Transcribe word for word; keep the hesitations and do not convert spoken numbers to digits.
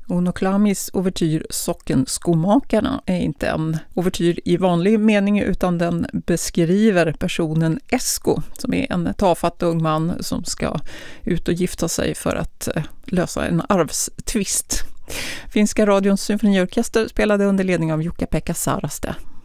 Uno Klamis ouvertyr Sockenskomakarna är inte en ouvertyr i vanlig mening, utan den beskriver personen Esko, som är en tafatt ung man som ska ut och gifta sig för att lösa en arvstvist. Finska radions symfoniorkester spelade under ledning av Jukka-Pekka Saraste.